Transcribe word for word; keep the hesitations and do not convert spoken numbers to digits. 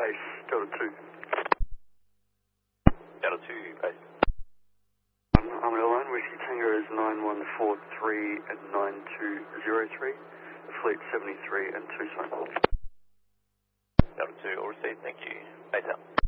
base, Delta two. Delta two, base. Um, I'm at line, Whiskey Tango is nine one four three and nine two zero three, Fleet seventy-three and Tucson. Delta two, all received, thank you. Base out.